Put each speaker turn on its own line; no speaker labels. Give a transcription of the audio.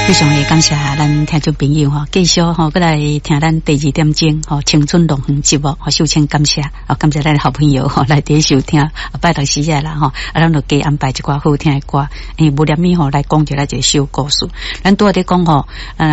非常的感谢咱听众朋友哈，继续哈，过来听咱第2点钟哈，青春龙凤节目，首先感谢感谢咱的好朋友哈来第收听，拜六时日啦哈，咱就加安排一寡好听的歌，无念咪吼来讲一个小故事，咱拄仔在讲吼，